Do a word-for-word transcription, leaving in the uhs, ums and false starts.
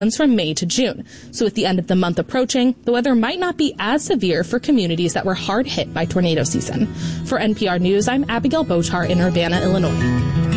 from May to June. So with the end of the month approaching, the weather might not be as severe for communities that were hard hit by tornado season. For N P R News, I'm Abigail Botar in Urbana, Illinois.